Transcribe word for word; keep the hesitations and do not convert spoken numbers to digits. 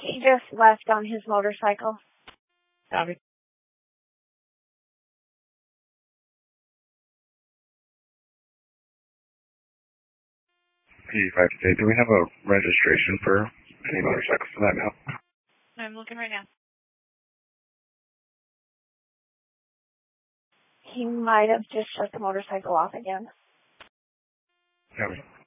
He just left on his motorcycle. Copy. P five today, do we have a registration for any motorcycles for that now? I'm looking right now. He might have just shut the motorcycle off again. Copy.